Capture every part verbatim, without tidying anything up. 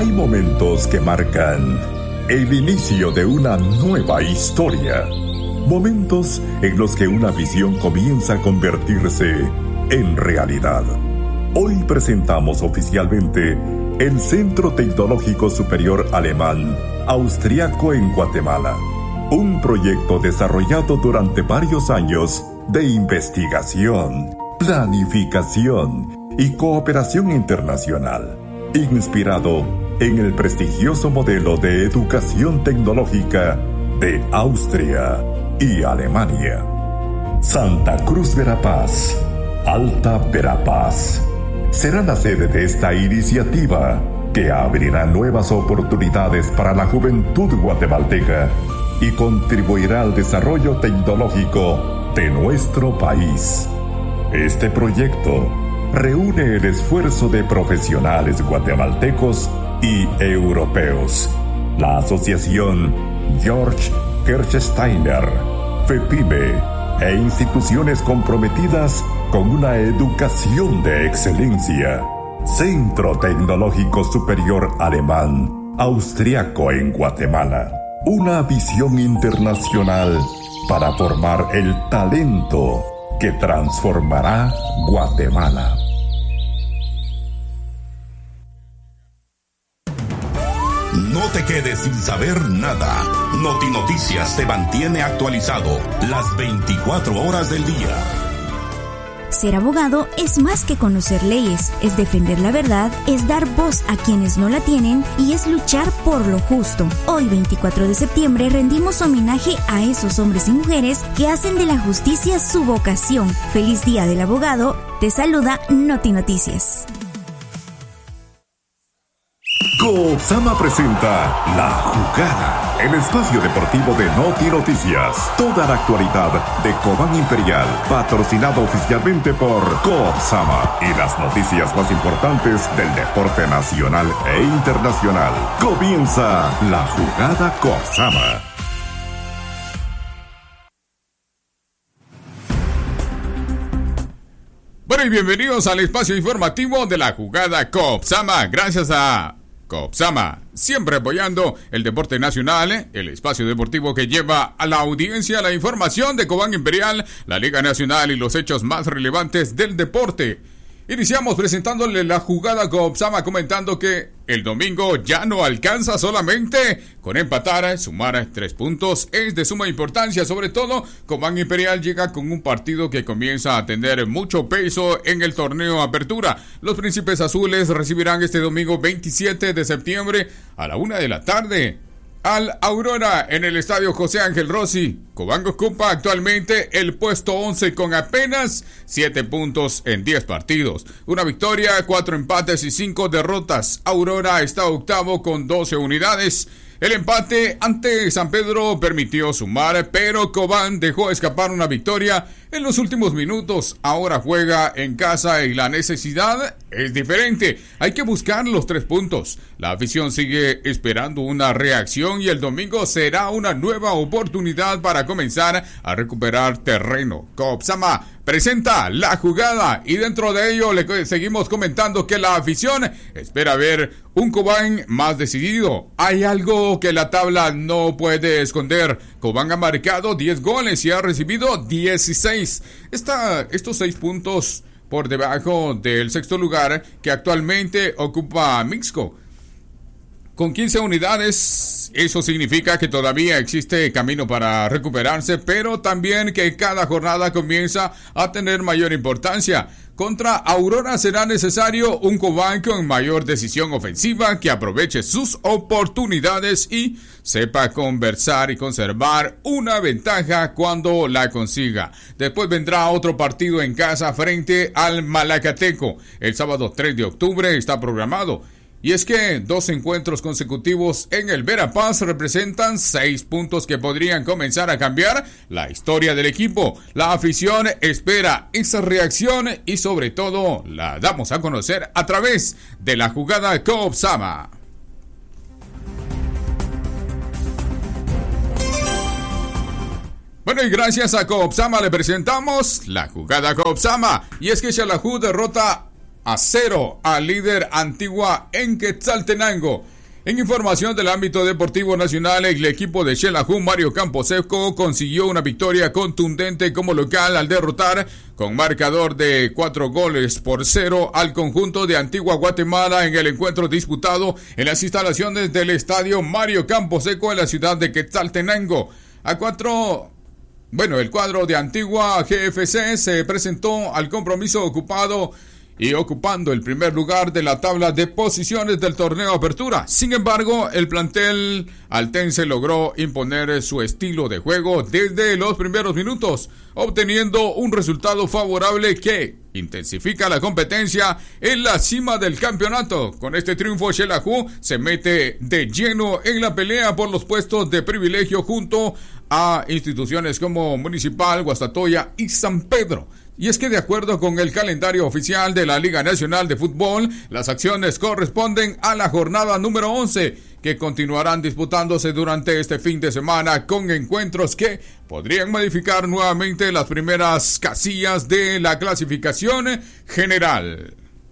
Hay momentos que marcan el inicio de una nueva historia. Momentos en los que una visión comienza a convertirse en realidad. Hoy presentamos oficialmente el Centro Tecnológico Superior Alemán Austriaco en Guatemala. Un proyecto desarrollado durante varios años de investigación, planificación y cooperación internacional, inspirado en el prestigioso modelo de educación tecnológica de Austria y Alemania. Santa Cruz Verapaz, Alta Verapaz, será la sede de esta iniciativa que abrirá nuevas oportunidades para la juventud guatemalteca y contribuirá al desarrollo tecnológico de nuestro país. Este proyecto reúne el esfuerzo de profesionales guatemaltecos y europeos, la asociación Georg Kirchsteiner, FEPIME e instituciones comprometidas con una educación de excelencia. Centro Tecnológico Superior Alemán Austriaco en Guatemala. Una visión internacional para formar el talento que transformará Guatemala. No te quedes sin saber nada. Noti Noticias te mantiene actualizado las veinticuatro horas del día. Ser abogado es más que conocer leyes, es defender la verdad, es dar voz a quienes no la tienen y es luchar por lo justo. Hoy, veinticuatro de septiembre, rendimos homenaje a esos hombres y mujeres que hacen de la justicia su vocación. Feliz Día del Abogado. Te saluda Noti Noticias. Coopsama presenta La Jugada, el espacio deportivo de Noti Noticias. Toda la actualidad de Cobán Imperial, patrocinado oficialmente por Coopsama, y las noticias más importantes del deporte nacional e internacional. Comienza La Jugada Coopsama. Bueno, y bienvenidos al espacio informativo de La Jugada Coopsama. Gracias a Coopsama, siempre apoyando el deporte nacional, el espacio deportivo que lleva a la audiencia la información de Cobán Imperial, la Liga Nacional y los hechos más relevantes del deporte. Iniciamos presentándole La Jugada Coopsama, comentando que el domingo ya no alcanza solamente con empatar, sumar tres puntos es de suma importancia. Sobre todo, Cobán Imperial llega con un partido que comienza a tener mucho peso en el torneo Apertura. Los Príncipes Azules recibirán este domingo veintisiete de septiembre a la una de la tarde al Aurora en el estadio José Ángel Rossi. Cobán ocupa actualmente el puesto once con apenas siete puntos en diez partidos. Una victoria, cuatro empates y cinco derrotas. Aurora está octavo con doce unidades. El empate ante San Pedro permitió sumar, pero Cobán dejó escapar una victoria en los últimos minutos. Ahora juega en casa y la necesidad es diferente. Hay que buscar los tres puntos. La afición sigue esperando una reacción y el domingo será una nueva oportunidad para comenzar a recuperar terreno. Coopsama presenta La Jugada y dentro de ello le seguimos comentando que la afición espera ver un Cobán más decidido. Hay algo que la tabla no puede esconder. Cobán ha marcado diez goles y ha recibido dieciséis. Esta, estos seis puntos por debajo del sexto lugar que actualmente ocupa Mixco. Con quince unidades, eso significa que todavía existe camino para recuperarse, pero también que cada jornada comienza a tener mayor importancia. Contra Aurora será necesario un Cobán con mayor decisión ofensiva, que aproveche sus oportunidades y sepa conversar y conservar una ventaja cuando la consiga. Después vendrá otro partido en casa frente al Malacateco. El sábado tres de octubre está programado. Y es que dos encuentros consecutivos en el Verapaz representan seis puntos que podrían comenzar a cambiar la historia del equipo. La afición espera esa reacción y sobre todo la damos a conocer a través de La Jugada Coopsama. Bueno, y gracias a Coopsama le presentamos La Jugada Coopsama. Y es que Xelajú derrota a cero al líder Antigua en Quetzaltenango. En información del ámbito deportivo nacional, el equipo de Xelajú Mario Camposeco consiguió una victoria contundente como local al derrotar con marcador de cuatro goles por cero al conjunto de Antigua Guatemala en el encuentro disputado en las instalaciones del estadio Mario Camposeco en la ciudad de Quetzaltenango. A cuatro... Bueno, el cuadro de Antigua G F C se presentó al compromiso ocupado y ocupando el primer lugar de la tabla de posiciones del torneo Apertura. Sin embargo, el plantel altense logró imponer su estilo de juego desde los primeros minutos, obteniendo un resultado favorable que intensifica la competencia en la cima del campeonato. Con este triunfo, Xelajú se mete de lleno en la pelea por los puestos de privilegio junto a instituciones como Municipal, Guastatoya y San Pedro. Y es que de acuerdo con el calendario oficial de la Liga Nacional de Fútbol, las acciones corresponden a la jornada número once, que continuarán disputándose durante este fin de semana con encuentros que podrían modificar nuevamente las primeras casillas de la clasificación general.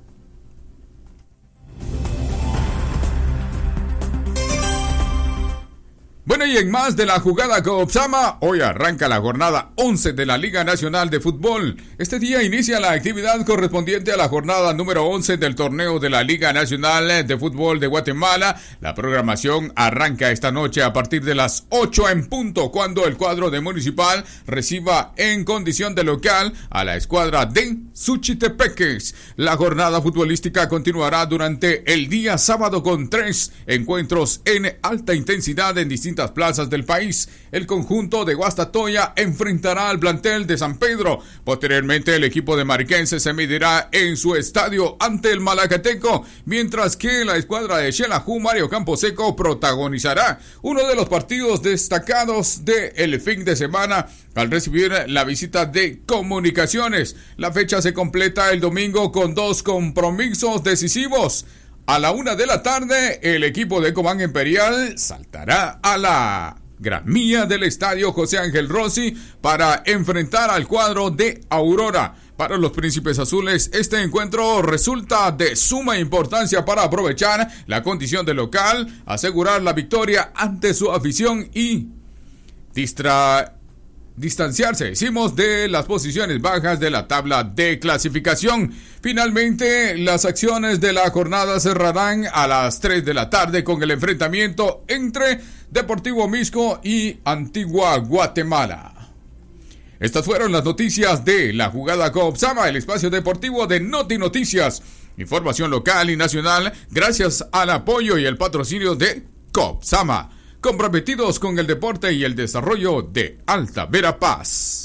Bueno, y en más de la jugada Copsama, hoy arranca la jornada once de la Liga Nacional de Fútbol. Este día inicia la actividad correspondiente a la jornada número once del torneo de la Liga Nacional de Fútbol de Guatemala. La programación arranca esta noche a partir de las ocho en punto, cuando el cuadro de Municipal reciba en condición de local a la escuadra de Suchitepeques. La jornada futbolística continuará durante el día sábado con tres encuentros en alta intensidad en distintas plazas del país. El conjunto de Guastatoya enfrentará al plantel de San Pedro. Posteriormente, el equipo de Mariquense se medirá en su estadio ante el Malacateco, mientras que la escuadra de Xelajú Mario Camposeco protagonizará uno de los partidos destacados del fin de semana al recibir la visita de Comunicaciones. La fecha se completa el domingo con dos compromisos decisivos. A la una de la tarde, el equipo de Cobán Imperial saltará a la gramilla del estadio José Ángel Rossi para enfrentar al cuadro de Aurora. Para los Príncipes Azules, este encuentro resulta de suma importancia para aprovechar la condición de local, asegurar la victoria ante su afición y distra... distanciarse, decimos, de las posiciones bajas de la tabla de clasificación. Finalmente, las acciones de la jornada cerrarán a las tres de la tarde con el enfrentamiento entre Deportivo Misco y Antigua Guatemala. Estas fueron las noticias de la jugada Copsama, el espacio deportivo de Noti Noticias. Información local y nacional gracias al apoyo y el patrocinio de Copsama, comprometidos con el deporte y el desarrollo de Alta Verapaz.